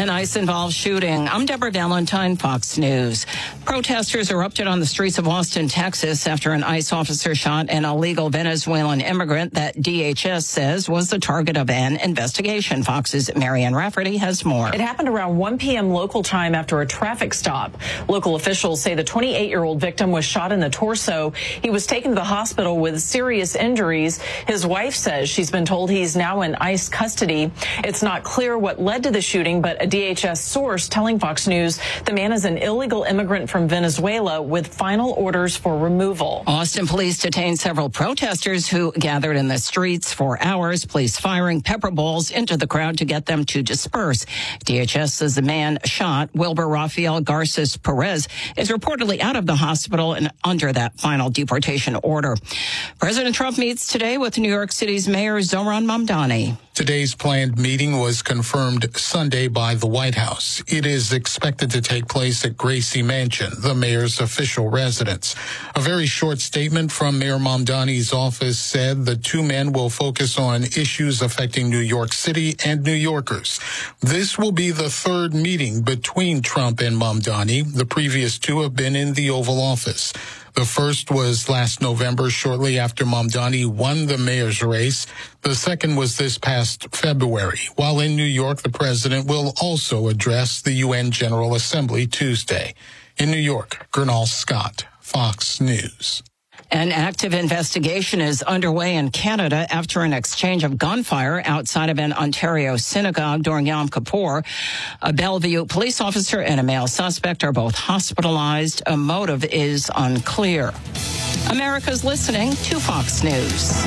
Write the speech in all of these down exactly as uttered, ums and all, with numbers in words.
An ICE-involved shooting. I'm Deborah Valentine, Fox News. Protesters erupted on the streets of Austin, Texas, after an ICE officer shot an illegal Venezuelan immigrant that D H S says was the target of an investigation. Fox's Marianne Rafferty has more. It happened around one p.m. local time after a traffic stop. Local officials say the twenty-eight-year-old victim was shot in the torso. He was taken to the hospital with serious injuries. His wife says she's been told he's now in ICE custody. It's not clear what led to the shooting, but a D H S source telling Fox News the man is an illegal immigrant from Venezuela with final orders for removal. Austin police detained several protesters who gathered in the streets for hours, police firing pepper balls into the crowd to get them to disperse. D H S says the man shot, Wilber Rafael Garces Perez, is reportedly out of the hospital and under that final deportation order. President Trump meets today with New York City's Mayor Zohran Mamdani. Today's planned meeting was confirmed Sunday by the White House. It is expected to take place at Gracie Mansion, the mayor's official residence. A very short statement from Mayor Mamdani's office said the two men will focus on issues affecting New York City and New Yorkers. This will be the third meeting between Trump and Mamdani. The previous two have been in the Oval Office. The first was last November, shortly after Mamdani won the mayor's race. The second was this past February. While in New York, the president will also address the U N General Assembly Tuesday. In New York, Gernal Scott, Fox News. An active investigation is underway in Canada after an exchange of gunfire outside of an Ontario synagogue during Yom Kippur. A Bellevue police officer and a male suspect are both hospitalized. A motive is unclear. America's listening to Fox News.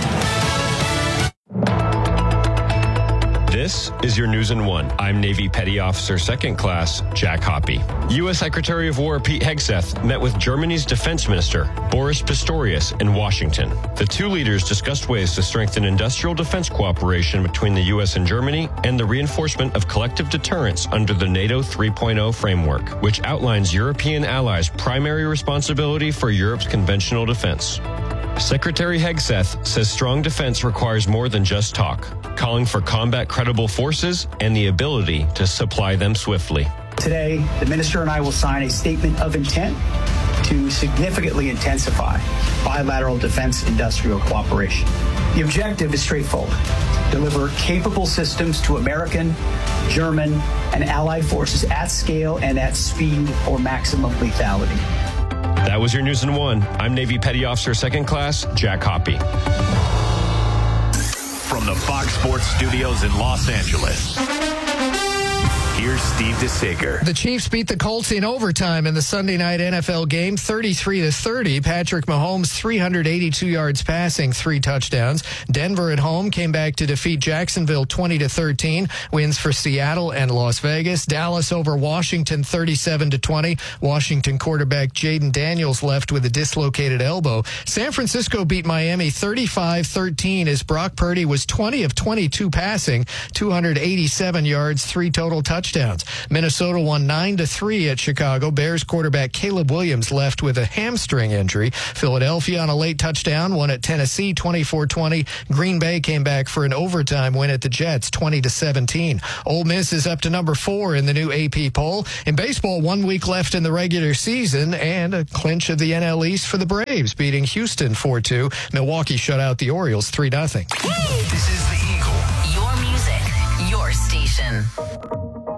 This is your News in One. I'm Navy Petty Officer Second Class Jack Hoppy. U S. Secretary of War Pete Hegseth met with Germany's Defense Minister Boris Pistorius in Washington. The two leaders discussed ways to strengthen industrial defense cooperation between the U S and Germany and the reinforcement of collective deterrence under the NATO three point oh framework, which outlines European allies' primary responsibility for Europe's conventional defense. Secretary Hegseth says strong defense requires more than just talk, calling for combat credible forces and the ability to supply them swiftly. Today, the minister and I will sign a statement of intent to significantly intensify bilateral defense industrial cooperation. The objective is straightforward: deliver capable systems to American, German, and allied forces at scale and at speed or maximum lethality. That was your News in One. I'm Navy Petty Officer Second Class Jack Hoppy. From the Fox Sports Studios in Los Angeles, here's Steve DeSager. The Chiefs beat the Colts in overtime in the Sunday night N F L game, thirty-three to thirty. Patrick Mahomes, three hundred eighty-two yards passing, three touchdowns. Denver at home came back to defeat Jacksonville twenty to thirteen. Wins for Seattle and Las Vegas. Dallas over Washington, thirty-seven to twenty. Washington quarterback Jaden Daniels left with a dislocated elbow. San Francisco beat Miami thirty-five thirteen as Brock Purdy was twenty of twenty-two passing, two hundred eighty-seven yards, three total touchdowns. Minnesota won nine to three at Chicago. Bears quarterback Caleb Williams left with a hamstring injury. Philadelphia on a late touchdown won at Tennessee twenty-four twenty. Green Bay came back for an overtime win at the Jets twenty to seventeen. Ole Miss is up to number four in the new A P poll. In baseball, one week left in the regular season and a clinch of the N L East for the Braves, beating Houston four two. Milwaukee shut out the Orioles three nothing. This is the Eagle. Your music, your station.